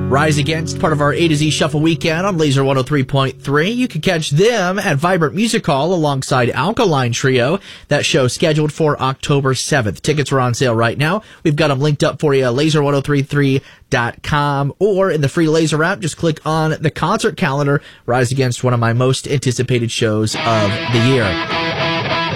Rise Against, part of our A to Z Shuffle weekend on Laser 103.3. You can catch them at Vibrant Music Hall alongside Alkaline Trio. That show scheduled for October 7th. Tickets are on sale right now. We've got them linked up for you at laser1033.com or in the free Laser app. Just click on the concert calendar. Rise Against, one of my most anticipated shows of the year.